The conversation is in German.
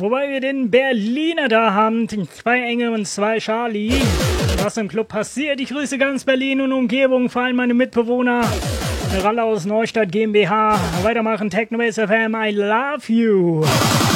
Wobei wir den Berliner da haben, 2 Engel und 2 Charlie. Was im Club passiert? Ich grüße ganz Berlin und Umgebung, vor allem meine Mitbewohner. Ralle aus Neustadt GmbH. Weitermachen, Technobase FM, I love you.